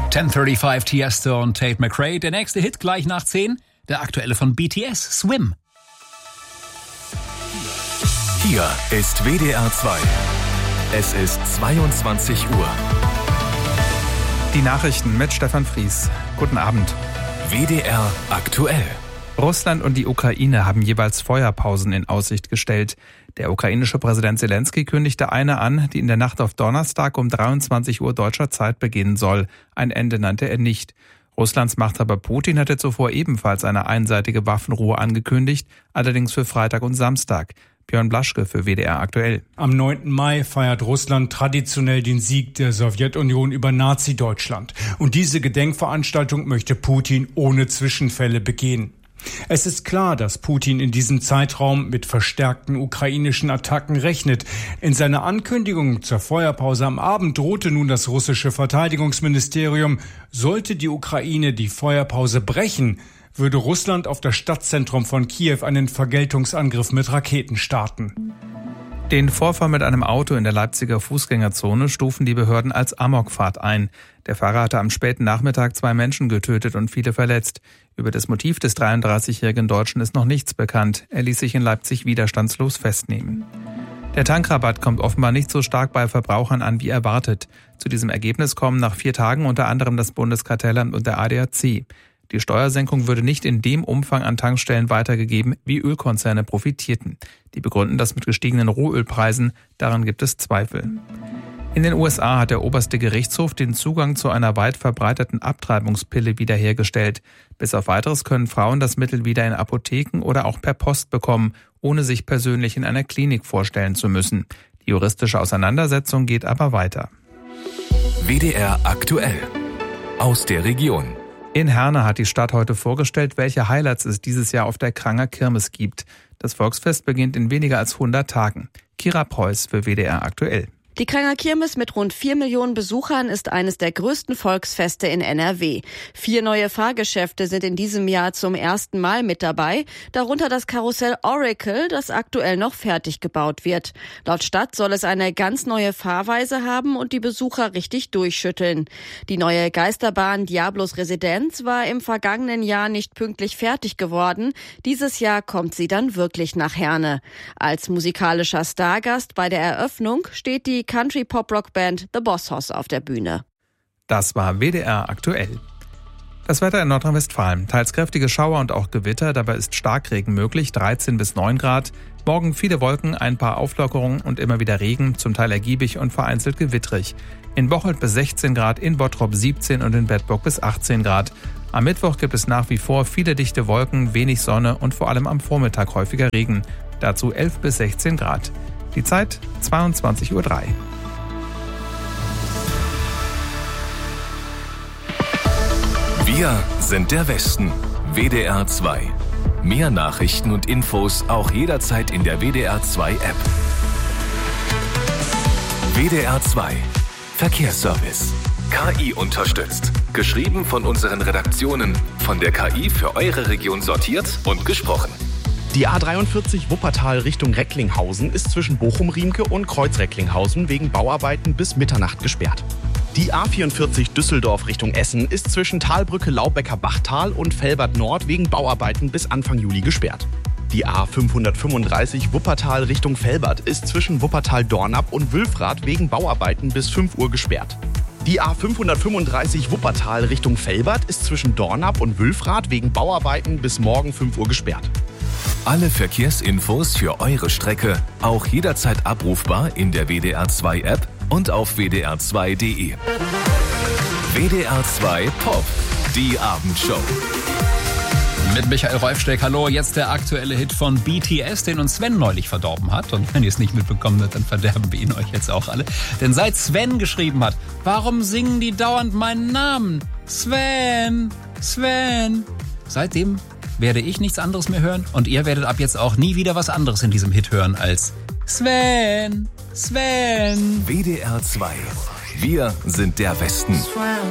10:35 Tiesto und Tate McRae. Der nächste Hit gleich nach 10. Der aktuelle von BTS, Swim. Hier ist WDR 2. Es ist 22 Uhr. Die Nachrichten mit Stefan Fries. Guten Abend. WDR aktuell. Russland und die Ukraine haben jeweils Feuerpausen in Aussicht gestellt. Der ukrainische Präsident Zelensky kündigte eine an, die in der Nacht auf Donnerstag um 23 Uhr deutscher Zeit beginnen soll. Ein Ende nannte er nicht. Russlands Machthaber Putin hatte zuvor ebenfalls eine einseitige Waffenruhe angekündigt, allerdings für Freitag und Samstag. Björn Blaschke für WDR aktuell. Am 9. Mai feiert Russland traditionell den Sieg der Sowjetunion über Nazi-Deutschland. Und diese Gedenkveranstaltung möchte Putin ohne Zwischenfälle begehen. Es ist klar, dass Putin in diesem Zeitraum mit verstärkten ukrainischen Attacken rechnet. In seiner Ankündigung zur Feuerpause am Abend drohte nun das russische Verteidigungsministerium, sollte die Ukraine die Feuerpause brechen, würde Russland auf das Stadtzentrum von Kiew einen Vergeltungsangriff mit Raketen starten. Den Vorfall mit einem Auto in der Leipziger Fußgängerzone stufen die Behörden als Amokfahrt ein. Der Fahrer hatte am späten Nachmittag 2 Menschen getötet und viele verletzt. Über das Motiv des 33-jährigen Deutschen ist noch nichts bekannt. Er ließ sich in Leipzig widerstandslos festnehmen. Der Tankrabatt kommt offenbar nicht so stark bei Verbrauchern an wie erwartet. Zu diesem Ergebnis kommen nach 4 Tagen unter anderem das Bundeskartellamt und der ADAC. Die Steuersenkung würde nicht in dem Umfang an Tankstellen weitergegeben, wie Ölkonzerne profitierten. Die begründen das mit gestiegenen Rohölpreisen, daran gibt es Zweifel. In den USA hat der oberste Gerichtshof den Zugang zu einer weit verbreiteten Abtreibungspille wiederhergestellt. Bis auf Weiteres können Frauen das Mittel wieder in Apotheken oder auch per Post bekommen, ohne sich persönlich in einer Klinik vorstellen zu müssen. Die juristische Auseinandersetzung geht aber weiter. WDR aktuell. Aus der Region. In Herne hat die Stadt heute vorgestellt, welche Highlights es dieses Jahr auf der Kranger Kirmes gibt. Das Volksfest beginnt in weniger als 100 Tagen. Kira Preuß für WDR aktuell. Die Kranger Kirmes mit rund 4 Millionen Besuchern ist eines der größten Volksfeste in NRW. 4 neue Fahrgeschäfte sind in diesem Jahr zum ersten Mal mit dabei, darunter das Karussell Oracle, das aktuell noch fertig gebaut wird. Laut Stadt soll es eine ganz neue Fahrweise haben und die Besucher richtig durchschütteln. Die neue Geisterbahn Diablos Residenz war im vergangenen Jahr nicht pünktlich fertig geworden. Dieses Jahr kommt sie dann wirklich nach Herne. Als musikalischer Stargast bei der Eröffnung steht die Country-Pop-Rock-Band The Boss Hoss auf der Bühne. Das war WDR aktuell. Das Wetter in Nordrhein-Westfalen. Teils kräftige Schauer und auch Gewitter, dabei ist Starkregen möglich, 13 bis 9 Grad. Morgen viele Wolken, ein paar Auflockerungen und immer wieder Regen, zum Teil ergiebig und vereinzelt gewittrig. In Bocholt bis 16 Grad, in Bottrop 17 und in Bedburg bis 18 Grad. Am Mittwoch gibt es nach wie vor viele dichte Wolken, wenig Sonne und vor allem am Vormittag häufiger Regen. Dazu 11 bis 16 Grad. Die Zeit 22:03 Uhr. Wir sind der Westen. WDR 2. Mehr Nachrichten und Infos auch jederzeit in der WDR 2 App. WDR 2. Verkehrsservice. KI unterstützt. Geschrieben von unseren Redaktionen. Von der KI für eure Region sortiert und gesprochen. Die A43 Wuppertal Richtung Recklinghausen ist zwischen Bochum-Riemke und Kreuz-Recklinghausen wegen Bauarbeiten bis Mitternacht gesperrt. Die A44 Düsseldorf Richtung Essen ist zwischen Talbrücke-Laubecker-Bachtal und Velbert-Nord wegen Bauarbeiten bis Anfang Juli gesperrt. Die A535 Wuppertal Richtung Velbert ist zwischen Wuppertal-Dornap und Wülfrath wegen Bauarbeiten bis 5 Uhr gesperrt. Die A535 Wuppertal Richtung Velbert ist zwischen Dornap und Wülfrath wegen Bauarbeiten bis morgen 5 Uhr gesperrt. Alle Verkehrsinfos für eure Strecke auch jederzeit abrufbar in der WDR 2 App und auf wdr2.de. WDR 2 Pop, die Abendshow. Mit Michael Rolfsteck, hallo, jetzt der aktuelle Hit von BTS, den uns Sven neulich verdorben hat. Und wenn ihr es nicht mitbekommen habt, dann verderben wir ihn euch jetzt auch alle. Denn seit Sven geschrieben hat, warum singen die dauernd meinen Namen? Sven, Sven. Seitdem werde ich nichts anderes mehr hören und ihr werdet ab jetzt auch nie wieder was anderes in diesem Hit hören als Sven, Sven. WDR 2. Wir sind der Westen.